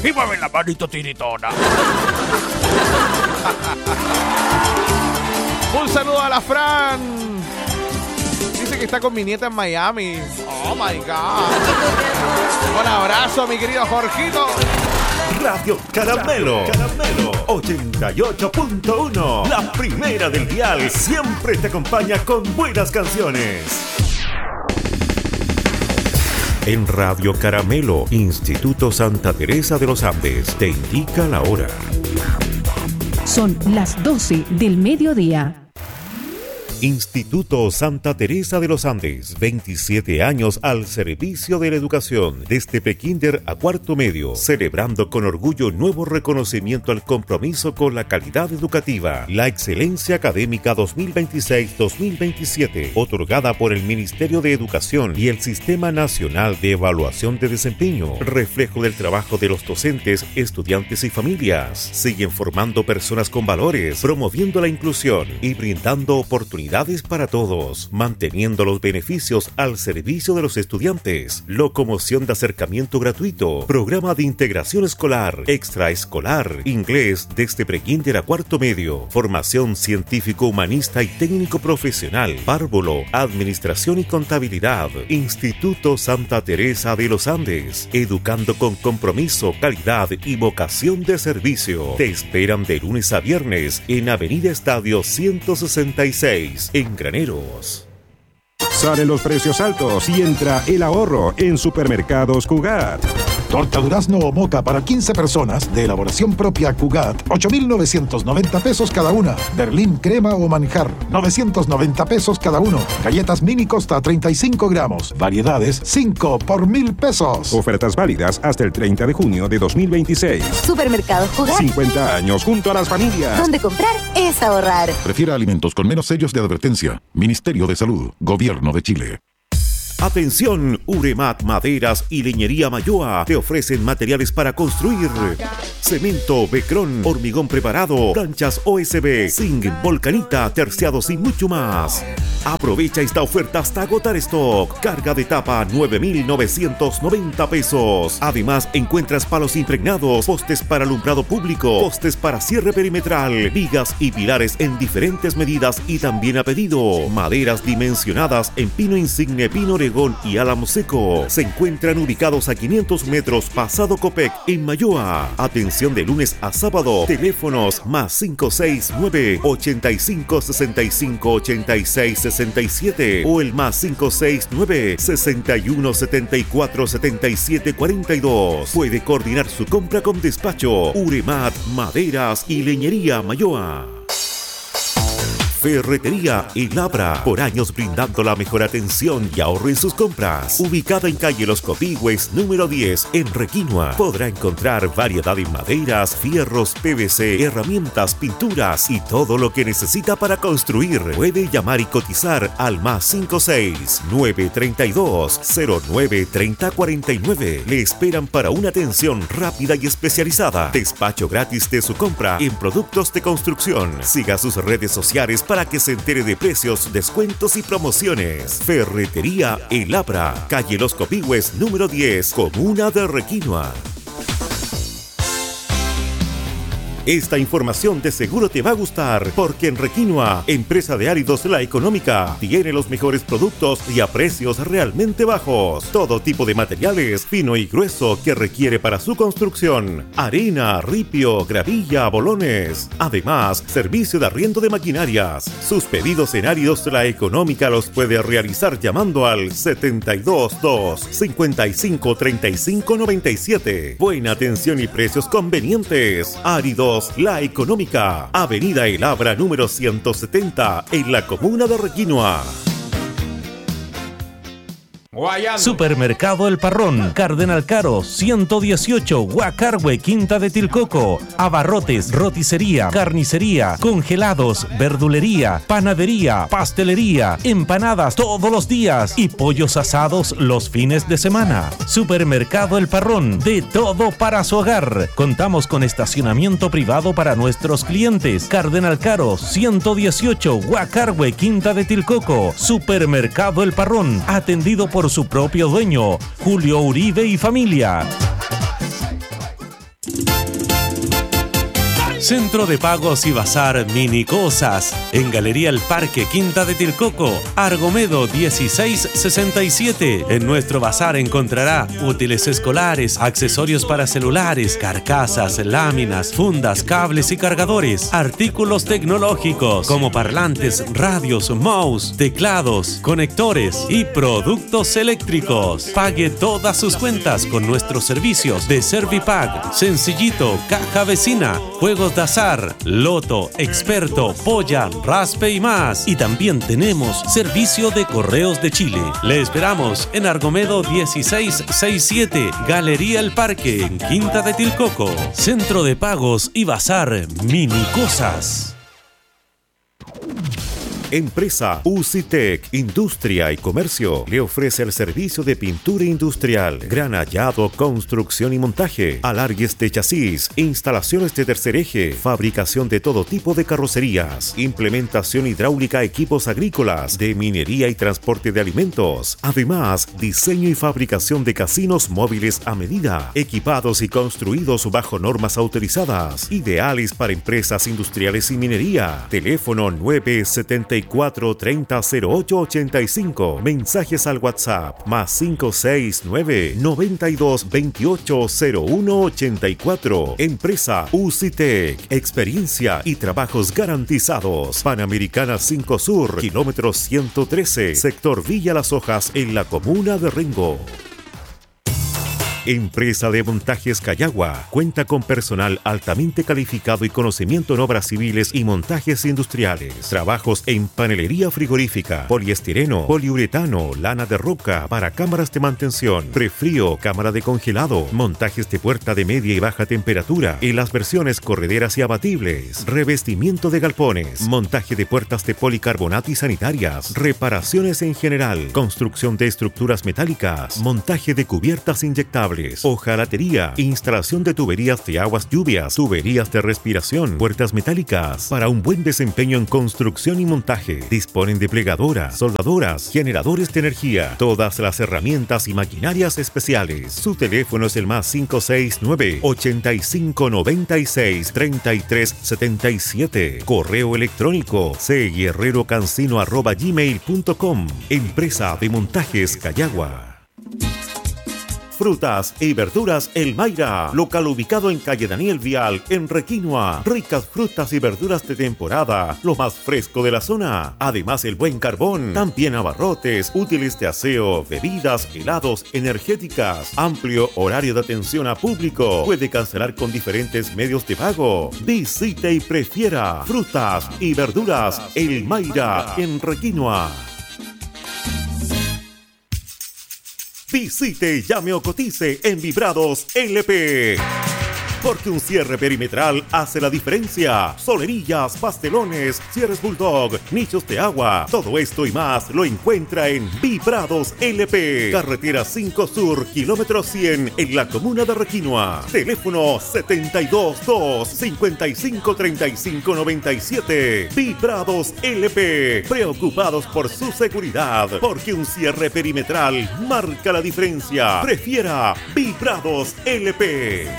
y mueve la manito tiritona. Un saludo a la Fran. Dice que está con mi nieta en Miami. Oh my God. Un abrazo, mi querido Jorgito. Radio Caramelo 88.1. La primera del dial siempre te acompaña con buenas canciones. En Radio Caramelo, Instituto Santa Teresa de los Andes, te indica la hora. Son las 12 del mediodía. Instituto Santa Teresa de los Andes, 27 años al servicio de la educación, desde prekinder a cuarto medio, celebrando con orgullo nuevo reconocimiento al compromiso con la calidad educativa, la excelencia académica 2026-2027, otorgada por el Ministerio de Educación y el Sistema Nacional de Evaluación de Desempeño, reflejo del trabajo de los docentes, estudiantes y familias. Siguen formando personas con valores, promoviendo la inclusión y brindando oportunidades para todos, manteniendo los beneficios al servicio de los estudiantes, locomoción de acercamiento gratuito, programa de integración escolar, extraescolar, inglés desde prekinder a cuarto medio, formación científico, humanista y técnico profesional, párvulo, administración y contabilidad. Instituto Santa Teresa de los Andes, educando con compromiso, calidad y vocación de servicio. Te esperan de lunes a viernes en Avenida Estadio 166. En Graneros. Salen los precios altos y entra el ahorro en Supermercados Cugat. Torta durazno o moca para 15 personas de elaboración propia Cugat, 8,990 pesos cada una. Berlín crema o manjar, 990 pesos cada uno. Galletas mini Costa, 35 gramos. Variedades, 5 por 1,000 pesos. Ofertas válidas hasta el 30 de junio de 2026. Supermercados Cugat. 50 años junto a las familias. Donde comprar es ahorrar. Prefiera alimentos con menos sellos de advertencia. Ministerio de Salud, Gobierno de Chile. Atención, Uremat Maderas y Leñería Mayoa te ofrecen materiales para construir: cemento, becrón, hormigón preparado, planchas OSB, zinc, volcanita, terciados y mucho más. Aprovecha esta oferta hasta agotar stock. Carga de tapa 9,990 pesos. Además, encuentras palos impregnados, postes para alumbrado público, postes para cierre perimetral, vigas y pilares en diferentes medidas y también a pedido. Maderas dimensionadas en pino insigne, pino oregón y álamo seco. Se encuentran ubicados a 500 metros pasado Copec en Mayoa. Atención de lunes a sábado. Teléfonos +569 85 65 86 67 o el +569 61 74 77 42. Puede coordinar su compra con despacho. Uremat Maderas y Leñería Mayoa. Ferretería El Abra, por años brindando la mejor atención y ahorro en sus compras. Ubicada en calle Los Copigües, número 10, en Requinoa. Podrá encontrar variedad en maderas, fierros, PVC, herramientas, pinturas y todo lo que necesita para construir. Puede llamar y cotizar al +56 932 09 30 49. Le esperan para una atención rápida y especializada. Despacho gratis de su compra en productos de construcción. Siga sus redes sociales para que se entere de precios, descuentos y promociones. Ferretería El Abra, calle Los Copigües, número 10, comuna de Requinoa. Esta información de seguro te va a gustar, porque en Requinoa, empresa de áridos La Económica, tiene los mejores productos y a precios realmente bajos. Todo tipo de materiales, fino y grueso, que requiere para su construcción: arena, ripio, gravilla, bolones. Además, servicio de arriendo de maquinarias. Sus pedidos en áridos La Económica los puede realizar llamando al 722 55 35 97. Buena atención y precios convenientes. Áridos La Económica, Avenida El Abra número 170, en la comuna de Requinoa. Supermercado El Parrón, Cardenal Caro, 118, Huacarhue, Quinta de Tilcoco. Abarrotes, roticería, carnicería, congelados, verdulería, panadería, pastelería, empanadas todos los días y pollos asados los fines de semana. Supermercado El Parrón, de todo para su hogar. Contamos con estacionamiento privado para nuestros clientes. Cardenal Caro, 118, Huacarhue, Quinta de Tilcoco. Supermercado El Parrón, atendido por su propio dueño, Julio Uribe y familia. Centro de Pagos y Bazar Mini Cosas. En Galería El Parque, Quinta de Tilcoco, Argomedo 1667. En nuestro bazar encontrará útiles escolares, accesorios para celulares, carcasas, láminas, fundas, cables y cargadores, artículos tecnológicos como parlantes, radios, mouse, teclados, conectores y productos eléctricos. Pague todas sus cuentas con nuestros servicios de Servipack, Sencillito, Caja Vecina, Juegos de Azar, Loto, Experto, Polla, Raspe y más. Y también tenemos servicio de correos de Chile. Le esperamos en Argomedo 1667, Galería El Parque, en Quinta de Tilcoco. Centro de Pagos y Bazar Mini Cosas. Empresa UCITEC, Industria y Comercio, le ofrece el servicio de pintura industrial, granallado, construcción y montaje, alargues de chasis, instalaciones de tercer eje, fabricación de todo tipo de carrocerías, implementación hidráulica, equipos agrícolas, de minería y transporte de alimentos. Además, diseño y fabricación de casinos móviles a medida, equipados y construidos bajo normas autorizadas, ideales para empresas industriales y minería. Teléfono 974 30 08 85. Mensajes al WhatsApp más 569 92 28 01 84. Empresa UCITEC. Experiencia y trabajos garantizados. Panamericana 5 Sur, kilómetro 113, sector Villa Las Hojas, en la comuna de Rengo. Empresa de Montajes Cayagua cuenta con personal altamente calificado y conocimiento en obras civiles y montajes industriales. Trabajos en panelería frigorífica, poliestireno, poliuretano, lana de roca para cámaras de mantención, prefrío, cámara de congelado, montajes de puerta de media y baja temperatura en las versiones correderas y abatibles, revestimiento de galpones, montaje de puertas de policarbonato y sanitarias, reparaciones en general, construcción de estructuras metálicas, montaje de cubiertas inyectables, hojalatería, instalación de tuberías de aguas lluvias, tuberías de respiración, puertas metálicas. Para un buen desempeño en construcción y montaje, disponen de plegadoras, soldadoras, generadores de energía, todas las herramientas y maquinarias especiales. Su teléfono es el más 569 85 96 33 77. Correo electrónico cguerrerocancino@gmail.com. Empresa de Montajes Cayagua. Frutas y verduras El Mayra, local ubicado en calle Daniel Vial, en Requinoa. Ricas frutas y verduras de temporada, lo más fresco de la zona. Además, el buen carbón, también abarrotes, útiles de aseo, bebidas, helados, energéticas. Amplio horario de atención a público. Puede cancelar con diferentes medios de pago. Visite y prefiera frutas y verduras El Mayra, en Requinoa. Visite, llame o cotice en Vibrados LP. Porque un cierre perimetral hace la diferencia. Solerillas, pastelones, cierres Bulldog, nichos de agua. Todo esto y más lo encuentra en Vibrados LP. Carretera 5 Sur, kilómetro 100, en la comuna de Requinoa. Teléfono 722 55 35 97. Vibrados LP. Preocupados por su seguridad. Porque un cierre perimetral marca la diferencia. Prefiera Vibrados LP.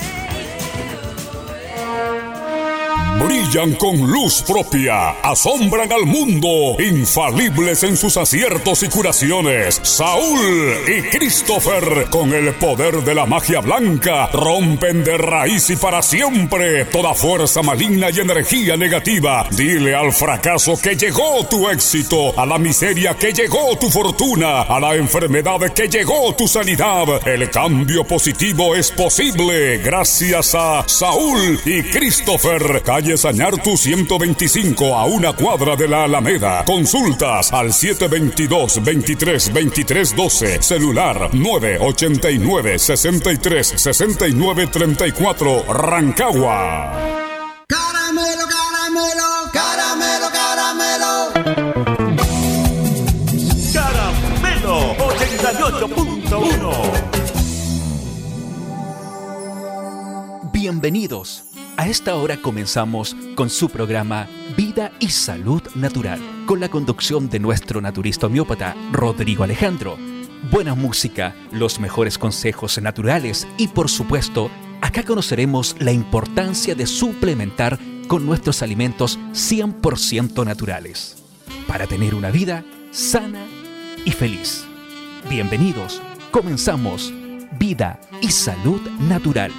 Brillan con luz propia, asombran al mundo, infalibles en sus aciertos y curaciones. Saúl y Christopher, con el poder de la magia blanca, rompen de raíz y para siempre toda fuerza maligna y energía negativa. Dile al fracaso que llegó tu éxito, a la miseria que llegó tu fortuna, a la enfermedad que llegó tu sanidad. El cambio positivo es posible gracias a Saúl y Christopher. Calle Sañartu 125, a una cuadra de la Alameda. Consultas al 722-23-23-12. Celular 989-63-69-34. Rancagua. Caramelo, caramelo, caramelo, caramelo. Caramelo 88.1. Bienvenidos. A esta hora comenzamos con su programa Vida y Salud Natural, con la conducción de nuestro naturista homeópata Rodrigo Alejandro. Buena música, los mejores consejos naturales y, por supuesto, acá conoceremos la importancia de suplementar con nuestros alimentos 100% naturales, para tener una vida sana y feliz. Bienvenidos, comenzamos Vida y Salud Natural.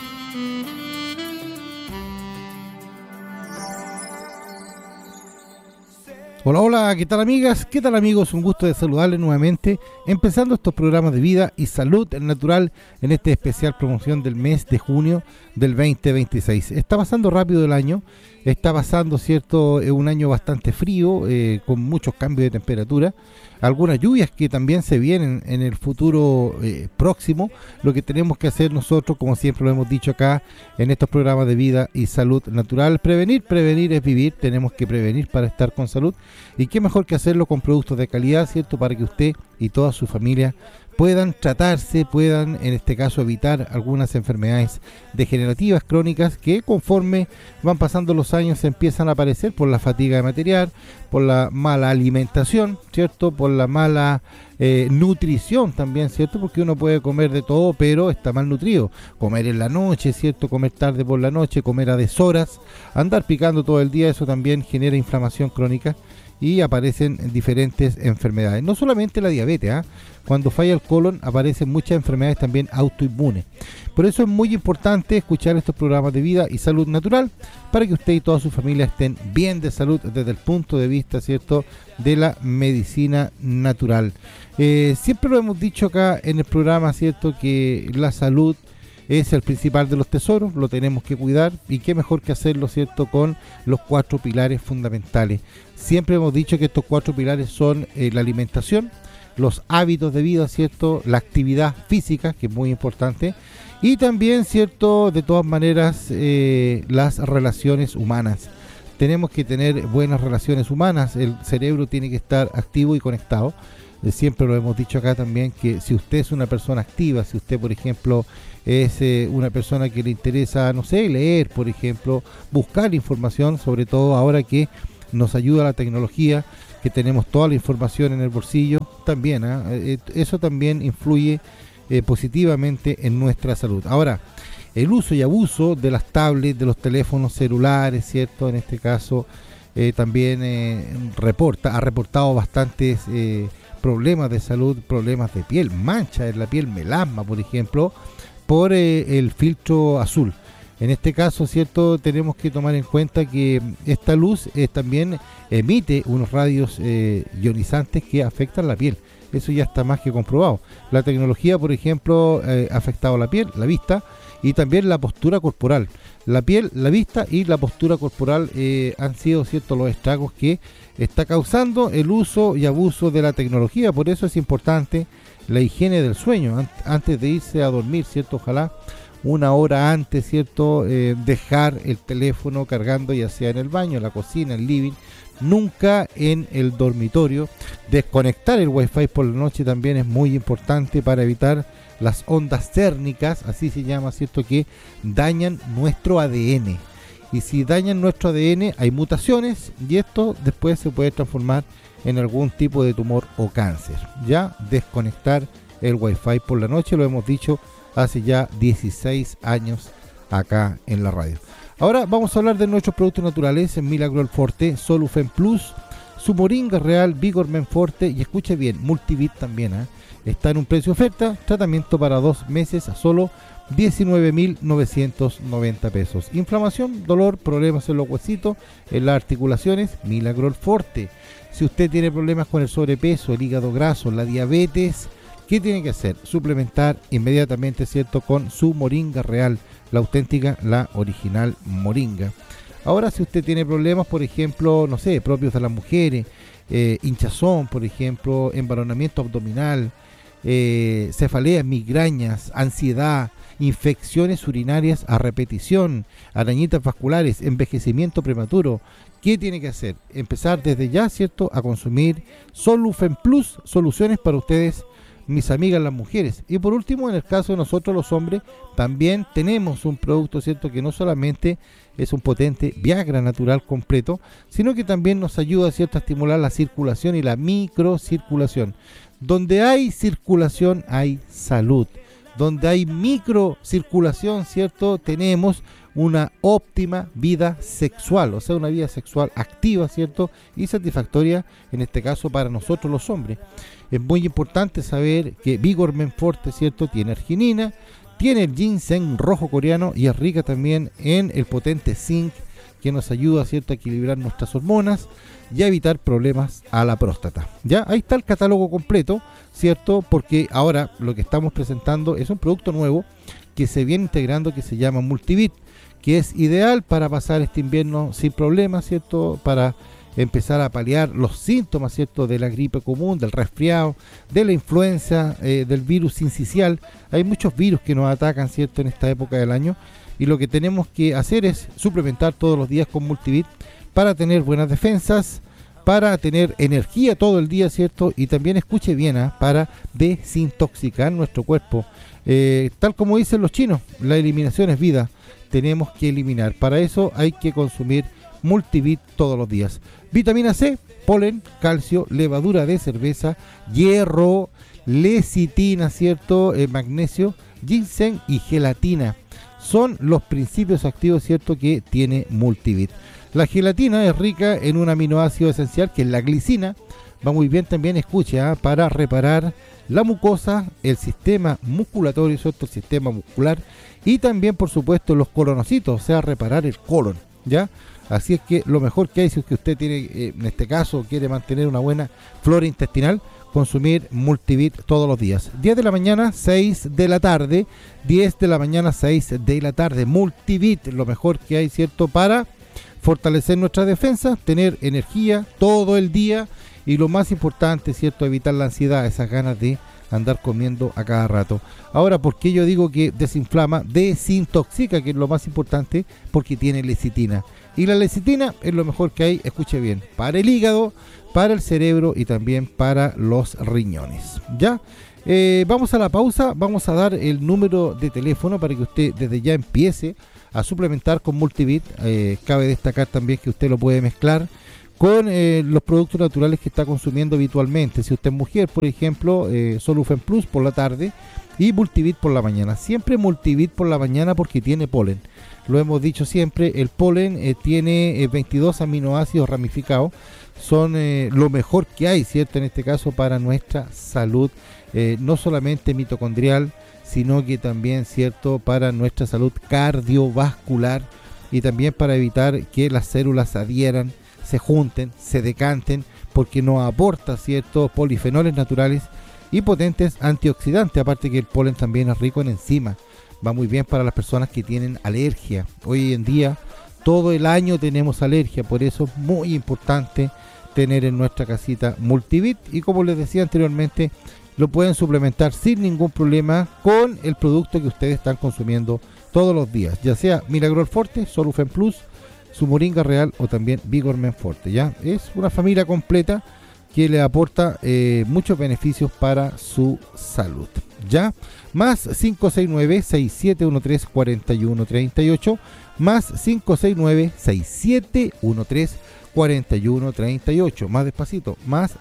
Hola, hola, ¿qué tal amigas? ¿Qué tal amigos? Un gusto de saludarles nuevamente, empezando estos programas de vida y salud natural en esta especial promoción del mes de junio del 2026. Está pasando rápido el año, está pasando, ¿cierto?, un año bastante frío, con muchos cambios de temperatura, algunas lluvias que también se vienen en el futuro próximo. Lo que tenemos que hacer nosotros, como siempre lo hemos dicho acá en estos programas de vida y salud natural, prevenir es vivir. Tenemos que prevenir para estar con salud, y qué mejor que hacerlo con productos de calidad, ¿cierto?, para que usted y toda su familia puedan tratarse, puedan en este caso evitar algunas enfermedades degenerativas crónicas que conforme van pasando los años empiezan a aparecer por la fatiga de material, por la mala alimentación, ¿cierto?, por la mala nutrición también, ¿cierto?, porque uno puede comer de todo pero está mal nutrido, comer en la noche, ¿cierto?, comer tarde por la noche, comer a deshoras, andar picando todo el día, eso también genera inflamación crónica y aparecen diferentes enfermedades, no solamente la diabetes, cuando falla el colon aparecen muchas enfermedades también autoinmunes. Por eso es muy importante escuchar estos programas de vida y salud natural para que usted y toda su familia estén bien de salud desde el punto de vista, ¿cierto?, de la medicina natural. Siempre lo hemos dicho acá en el programa, ¿cierto?, que la salud es el principal de los tesoros, lo tenemos que cuidar, y qué mejor que hacerlo, ¿cierto?, con los 4 pilares fundamentales. Siempre hemos dicho que estos 4 pilares son la alimentación, los hábitos de vida, ¿cierto?, la actividad física, que es muy importante, y también, ¿cierto?, de todas maneras, las relaciones humanas. Tenemos que tener buenas relaciones humanas, el cerebro tiene que estar activo y conectado. Siempre lo hemos dicho acá también, que si usted es una persona activa, si usted, por ejemplo, es una persona que le interesa, no sé, leer, por ejemplo, buscar información, sobre todo ahora que nos ayuda la tecnología, que tenemos toda la información en el bolsillo, también, eso también influye positivamente en nuestra salud. Ahora, el uso y abuso de las tablets, de los teléfonos celulares, ¿cierto?, en este caso también ha reportado bastantes problemas de salud, problemas de piel, mancha en la piel, melasma, por ejemplo, por el filtro azul. En este caso, ¿cierto?, tenemos que tomar en cuenta que esta luz también emite unos rayos ionizantes que afectan la piel. Eso ya está más que comprobado. La tecnología, por ejemplo, ha afectado la piel, la vista y también la postura corporal. La piel, la vista y la postura corporal han sido, ¿cierto?, los estragos que está causando el uso y abuso de la tecnología. Por eso es importante la higiene del sueño antes de irse a dormir, ¿cierto? Ojalá 1 hora antes, ¿cierto?, dejar el teléfono cargando, ya sea en el baño, en la cocina, en el living, nunca en el dormitorio. Desconectar el wifi por la noche también es muy importante para evitar las ondas térmicas, así se llama, ¿cierto?, que dañan nuestro ADN. Y si dañan nuestro ADN hay mutaciones y esto después se puede transformar en algún tipo de tumor o cáncer. Ya desconectar el wifi por la noche, lo hemos dicho hace ya 16 años acá en la radio. Ahora vamos a hablar de nuestros productos naturales, Milagrol Forte, Solufen Plus, su Moringa Real, Vigormen Forte y escuche bien, Multivit también, está en un precio de oferta, tratamiento para 2 meses a solo 19.990 pesos. Inflamación, dolor, problemas en los huesitos, en las articulaciones, Milagrol Forte. Si usted tiene problemas con el sobrepeso, el hígado graso, la diabetes, ¿qué tiene que hacer? Suplementar inmediatamente, ¿cierto?, con su Moringa Real, la auténtica, la original Moringa. Ahora, si usted tiene problemas, por ejemplo, no sé, propios de las mujeres, hinchazón, por ejemplo, embaronamiento abdominal, cefaleas, migrañas, ansiedad, infecciones urinarias a repetición, arañitas vasculares, envejecimiento prematuro, ¿qué tiene que hacer? Empezar desde ya, ¿cierto?, a consumir Solufen Plus, soluciones para ustedes, mis amigas las mujeres. Y por último, en el caso de nosotros los hombres, también tenemos un producto, ¿cierto?, que no solamente es un potente Viagra natural completo, sino que también nos ayuda, ¿cierto?, a estimular la circulación y la microcirculación. Donde hay circulación hay salud. Donde hay microcirculación, ¿cierto?, tenemos una óptima vida sexual, o sea, una vida sexual activa, ¿cierto? Y satisfactoria, en este caso para nosotros los hombres. Es muy importante saber que Vigor Men Forte, ¿cierto? Tiene arginina, tiene el ginseng rojo coreano y es rica también en el potente zinc, que nos ayuda, ¿cierto?, a equilibrar nuestras hormonas y a evitar problemas a la próstata. Ya, ahí está el catálogo completo, ¿cierto? Porque ahora lo que estamos presentando es un producto nuevo que se viene integrando, que se llama Multivit, que es ideal para pasar este invierno sin problemas, ¿cierto? Para empezar a paliar los síntomas, ¿cierto?, de la gripe común, del resfriado, de la influenza, del virus sincicial. Hay muchos virus que nos atacan, ¿cierto?, en esta época del año, y lo que tenemos que hacer es suplementar todos los días con Multivit para tener buenas defensas, para tener energía todo el día, ¿cierto? Y también, escuche bien, para desintoxicar nuestro cuerpo. Tal como dicen los chinos, la eliminación es vida. Tenemos que eliminar. Para eso hay que consumir Multivit todos los días. Vitamina C, polen, calcio, levadura de cerveza, hierro, lecitina, ¿cierto? Magnesio, ginseng y gelatina. Son los principios activos, ¿cierto?, que tiene Multivit. La gelatina es rica en un aminoácido esencial que es la glicina. Va muy bien también, escucha, para reparar la mucosa, el sistema musculatorio, ¿cierto?, el sistema muscular, y también, por supuesto, los colonocitos, o sea, reparar el colon, ¿ya? Así es que lo mejor que hay, si es que usted tiene, en este caso, quiere mantener una buena flora intestinal, consumir Multivit todos los días. 10 de la mañana, 6 de la tarde, 10 de la mañana, 6 de la tarde. Multivit, lo mejor que hay, ¿cierto?, para fortalecer nuestra defensa, tener energía todo el día y lo más importante, ¿cierto?, evitar la ansiedad, esas ganas de andar comiendo a cada rato. Ahora, ¿por qué yo digo que desinflama? Desintoxica, que es lo más importante, porque tiene lecitina. Y la lecitina es lo mejor que hay, escuche bien, para el hígado, para el cerebro y también para los riñones. ¿Ya? Vamos a la pausa, vamos a dar el número de teléfono para que usted desde ya empiece a suplementar con Multivit. Cabe destacar también que usted lo puede mezclar con los productos naturales que está consumiendo habitualmente. Si usted es mujer, por ejemplo, Solufen Plus por la tarde y Multivit por la mañana. Siempre Multivit por la mañana porque tiene polen. Lo hemos dicho siempre, el polen tiene 22 aminoácidos ramificados. Son lo mejor que hay, ¿cierto?, en este caso para nuestra salud, no solamente mitocondrial, sino que también, ¿cierto?, para nuestra salud cardiovascular y también para evitar que las células adhieran, se junten, se decanten, porque nos aporta, ¿cierto?, polifenoles naturales y potentes antioxidantes, aparte que el polen también es rico en enzimas. Va muy bien para las personas que tienen alergia. Hoy en día, todo el año tenemos alergia, por eso es muy importante tener en nuestra casita Multivit, y como les decía anteriormente, lo pueden suplementar sin ningún problema con el producto que ustedes están consumiendo todos los días, ya sea Milagrol Forte, Solufen Plus, su Moringa Real o también Vigor Men Forte. Ya es una familia completa que le aporta muchos beneficios para su salud. Ya, más 569-6713-4138, más 569-6713-4138, más despacito, más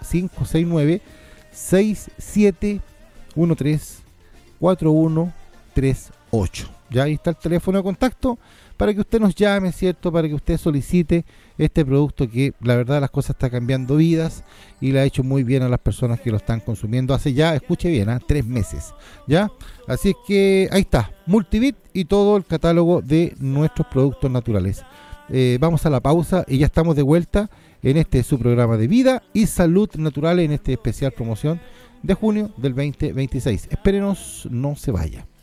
569-6713-4138. Ya ahí está el teléfono de contacto para que usted nos llame, ¿cierto?, para que usted solicite este producto que la verdad las cosas está cambiando vidas y le ha hecho muy bien a las personas que lo están consumiendo hace ya, escuche bien, 3 meses, ¿ya? Así es que ahí está, Multivit y todo el catálogo de nuestros productos naturales. Vamos a la pausa y ya estamos de vuelta en este su programa de Vida y Salud Natural, en este especial promoción de junio del 2026. Espérenos, no se vaya.